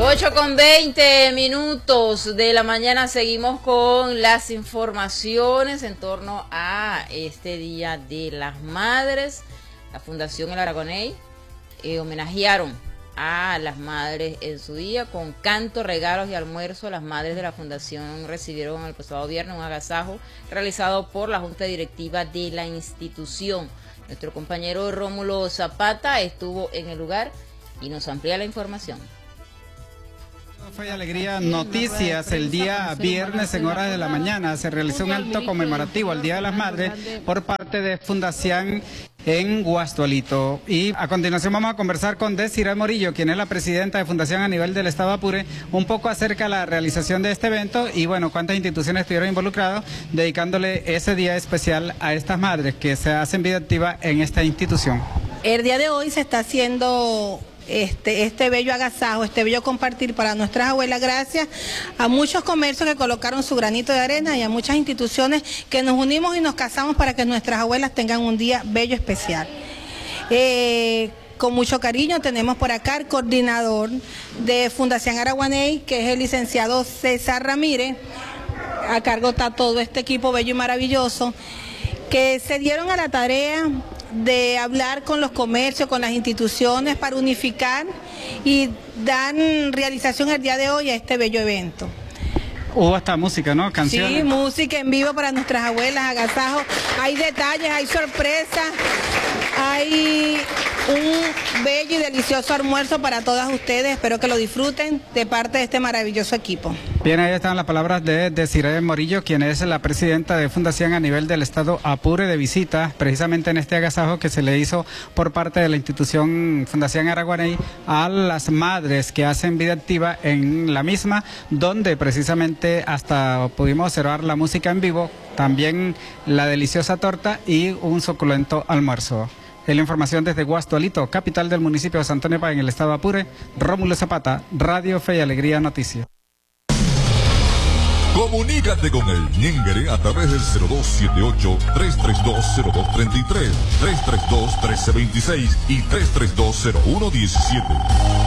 8:20 de la mañana, seguimos con las informaciones en torno a este Día de las Madres. La Fundación El Aragonés homenajearon a las madres en su día con canto, regalos y almuerzo. Las madres de la fundación recibieron el pasado viernes un agasajo realizado por la Junta Directiva de la institución. Nuestro compañero Rómulo Zapata estuvo en el lugar y nos amplía la información. Fue Alegría Noticias. El día viernes en horas de la mañana se realizó un acto conmemorativo al Día de las Madres por parte de Fundación en Guastualito. Y a continuación vamos a conversar con Desiree Morillo, quien es la presidenta de Fundación a nivel del Estado Apure, un poco acerca de la realización de este evento y bueno, cuántas instituciones estuvieron involucradas dedicándole ese día especial a estas madres que se hacen vida activa en esta institución. El día de hoy se está haciendo este bello agasajo, este bello compartir para nuestras abuelas, gracias a muchos comercios que colocaron su granito de arena y a muchas instituciones que nos unimos y nos casamos para que nuestras abuelas tengan un día bello especial. Con mucho cariño tenemos por acá el coordinador de Fundación Araguaney, que es el licenciado César Ramírez. A cargo está todo este equipo bello y maravilloso, que se dieron a la tarea de hablar con los comercios, con las instituciones para unificar y dar realización el día de hoy a este bello evento. Hubo hasta música, ¿no? Canciones. Sí, música en vivo para nuestras abuelas, agasajo. Hay detalles, hay sorpresas, hay un bello y delicioso almuerzo para todas ustedes. Espero que lo disfruten de parte de este maravilloso equipo. Bien, ahí están las palabras de Desiree Morillo, quien es la presidenta de Fundación a nivel del Estado Apure, de visita precisamente en este agasajo que se le hizo por parte de la institución Fundación Araguaney a las madres que hacen vida activa en la misma, donde precisamente hasta pudimos observar la música en vivo, también la deliciosa torta y un suculento almuerzo. Es la información desde Guastualito, capital del municipio de Santo Antonio en el Estado Apure. Rómulo Zapata, Radio Fe y Alegría Noticias. Comunícate con el Ñengere a través del 0278-332-0233, 332-1326 y 332-0117.